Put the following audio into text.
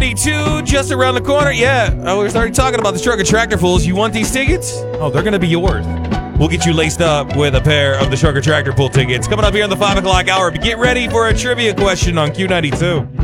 Q92 just around the corner. Yeah, I was already talking about the Trucker Tractor Pulls. You want these tickets? Oh, they're going to be yours. We'll get you laced up with a pair of the Trucker Tractor Pull tickets. Coming up here in the 5 o'clock hour. But get ready for a trivia question on Q92.